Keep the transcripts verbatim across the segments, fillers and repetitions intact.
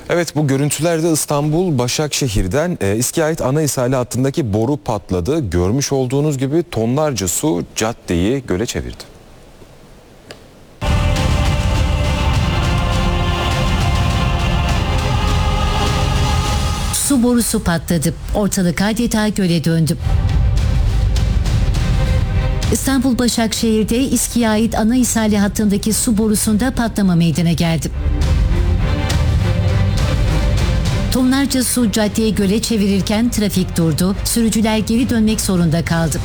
Evet, bu görüntülerde İstanbul Başakşehir'den e, İSKİ Anahisarlı hattındaki boru patladı. Görmüş olduğunuz gibi tonlarca su caddeyi göle çevirdi. Su borusu patladı. Ortalık adeta göle döndü. İstanbul Başakşehir'de İSKİ'ye ait Anahisarlı hattındaki su borusunda patlama meydana geldi. Tonlarca su caddeyi göle çevirirken trafik durdu, sürücüler geri dönmek zorunda kaldı.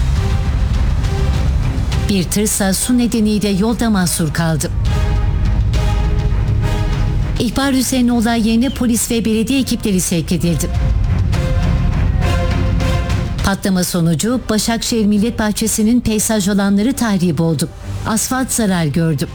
Bir tırsa su nedeniyle yolda mahsur kaldı. İhbar üzerine olay yerine polis ve belediye ekipleri sevk edildi. Patlama sonucu Başakşehir Millet Bahçesi'nin peyzaj alanları tahrip oldu. Asfalt zarar gördü.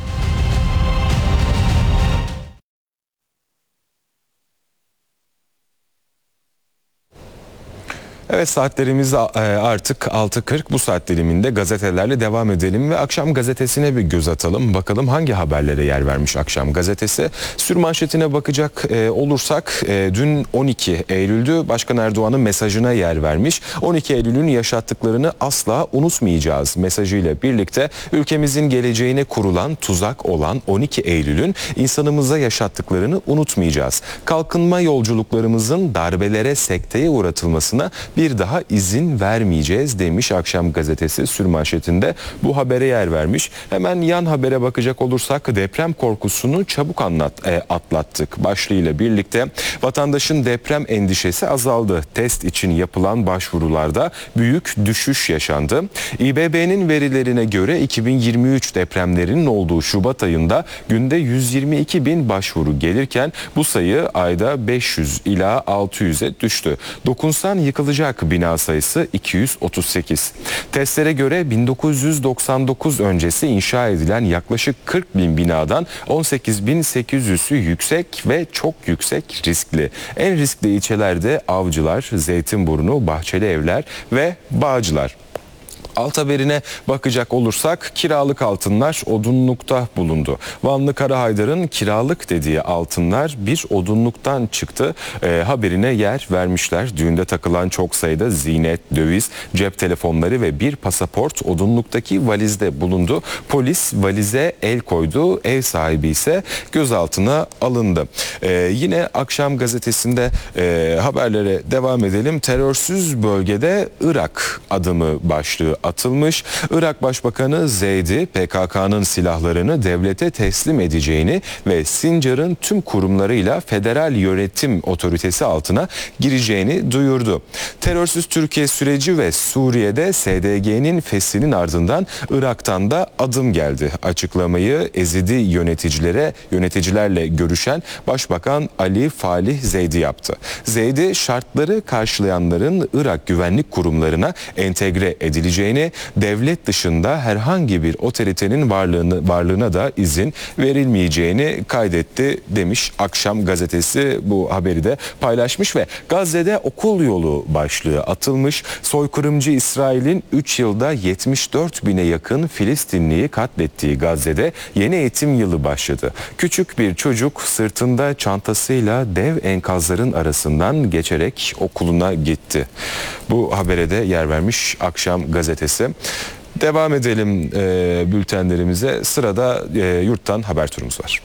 Evet, saatlerimiz artık altı kırk. Bu saat diliminde gazetelerle devam edelim ve Akşam Gazetesi'ne bir göz atalım. Bakalım hangi haberlere yer vermiş Akşam Gazetesi. Sürmanşetine bakacak olursak dün on iki Eylül'dü. Başkan Erdoğan'ın mesajına yer vermiş. on iki Eylül'ün yaşattıklarını asla unutmayacağız mesajıyla birlikte ülkemizin geleceğine kurulan tuzak olan on iki Eylül'ün insanımıza yaşattıklarını unutmayacağız. Kalkınma yolculuklarımızın darbelere, sekteye uğratılmasına bir daha izin vermeyeceğiz demiş Akşam Gazetesi sürmanşetinde. Bu habere yer vermiş. Hemen yan habere bakacak olursak deprem korkusunu çabuk anlat, e, atlattık başlığıyla birlikte vatandaşın deprem endişesi azaldı. Test için yapılan başvurularda büyük düşüş yaşandı. İ B B'nin verilerine göre iki bin yirmi üç depremlerinin olduğu Şubat ayında günde yüz yirmi iki bin başvuru gelirken bu sayı ayda beş yüz ila altı yüze düştü. Dokunsan yıkılacak bina sayısı iki yüz otuz sekiz. Testlere göre bin dokuz yüz doksan dokuz öncesi inşa edilen yaklaşık kırk bin binadan on sekiz bin sekiz yüzü yüksek ve çok yüksek riskli. En riskli ilçelerde Avcılar, Zeytinburnu, Bahçelievler ve Bağcılar. Alt haberine bakacak olursak kiralık altınlar odunlukta bulundu. Vanlı Karahaydar'ın kiralık dediği altınlar bir odunluktan çıktı. E, haberine yer vermişler. Düğünde takılan çok sayıda ziynet, döviz, cep telefonları ve bir pasaport odunluktaki valizde bulundu. Polis valize el koydu. Ev sahibi ise gözaltına alındı. E, yine Akşam Gazetesi'nde e, haberlere devam edelim. Terörsüz bölgede Irak adımı başlığı atılmış. Irak Başbakanı Zeydi P K K'nın silahlarını devlete teslim edeceğini ve Sincar'ın tüm kurumlarıyla federal yönetim otoritesi altına gireceğini duyurdu. Terörsüz Türkiye süreci ve Suriye'de S D G'nin feshinin ardından Irak'tan da adım geldi. Açıklamayı Ezidi yöneticilere yöneticilerle görüşen Başbakan Ali Falih Zeydi yaptı. Zeydi şartları karşılayanların Irak güvenlik kurumlarına entegre edileceğini, devlet dışında herhangi bir otoritenin varlığını, varlığına da izin verilmeyeceğini kaydetti demiş Akşam Gazetesi, bu haberi de paylaşmış ve Gazze'de okul yolu başlığı atılmış. Soykırımcı İsrail'in üç yılda yetmiş dört bine yakın Filistinliyi katlettiği Gazze'de yeni eğitim yılı başladı. Küçük bir çocuk sırtında çantasıyla dev enkazların arasından geçerek okuluna gitti. Bu habere de yer vermiş Akşam Gazetesi. Devam edelim e, bültenlerimize. Sırada e, yurttan haber turumuz var.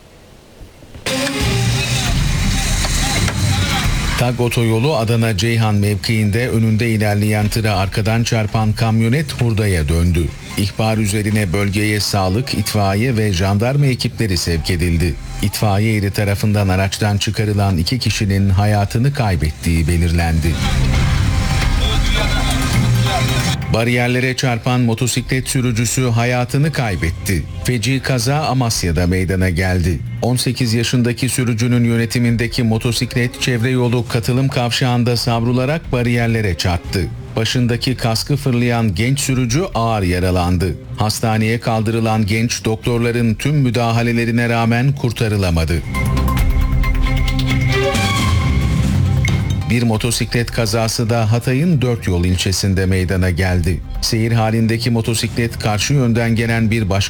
TAG otoyolu Adana Ceyhan mevkiinde önünde ilerleyen tıra arkadan çarpan kamyonet hurdaya döndü. İhbar üzerine bölgeye sağlık, itfaiye ve jandarma ekipleri sevk edildi. İtfaiye eri tarafından araçtan çıkarılan iki kişinin hayatını kaybettiği belirlendi. Bariyerlere çarpan motosiklet sürücüsü hayatını kaybetti. Feci kaza Amasya'da meydana geldi. on sekiz yaşındaki sürücünün yönetimindeki motosiklet çevre yolu katılım kavşağında savrularak bariyerlere çarptı. Başındaki kaskı fırlayan genç sürücü ağır yaralandı. Hastaneye kaldırılan genç doktorların tüm müdahalelerine rağmen kurtarılamadı. Bir motosiklet kazası da Hatay'ın Dörtyol ilçesinde meydana geldi. Seyir halindeki motosiklet karşı yönden gelen bir başka